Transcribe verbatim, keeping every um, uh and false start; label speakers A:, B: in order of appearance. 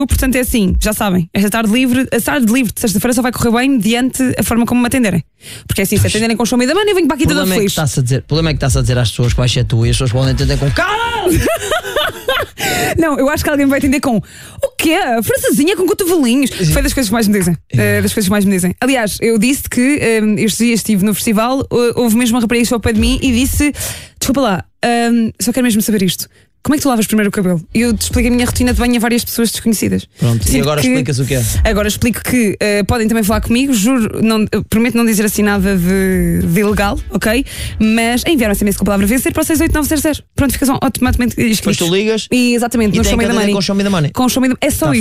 A: Portanto, é assim, já sabem, esta tarde livre, a tarde livre de sexta-feira só vai correr bem mediante a forma como me atenderem. Porque é assim, se atenderem com o show me da mano, eu venho para aqui toda
B: é
A: feliz.
B: O problema é que estás a dizer às pessoas que vais ser tu e as pessoas podem entender com calma.
A: Não, eu acho que alguém vai entender com o quê? Francesinha com cotovelinhos. Foi das coisas que mais me dizem. Uh, das coisas que mais me dizem. Aliás, eu disse que um, estes dias estive no festival, uh, houve mesmo uma rapariga que chegou ao pé de mim e disse: desculpa lá, um, só quero mesmo saber isto. Como é que tu lavas primeiro o cabelo? E eu te expliquei a minha rotina de banho a várias pessoas desconhecidas.
B: Pronto,
A: Sinto
B: e agora
A: que...
B: explicas o que é?
A: Agora explico que uh, podem também falar comigo, juro, não, prometo não dizer assim nada de, de ilegal, ok? Mas enviaram S M S com a palavra vencer para o seis oito nove zero zero. Pronto, ficam automaticamente inscritos.
B: Depois tu ligas
A: e exatamente,
B: e
A: no
B: tem
A: Show Me
B: que
A: the
B: atender
A: Money.
B: com o Show Me the Money.
A: Com o Show Me the... É só
B: Tá
A: isso.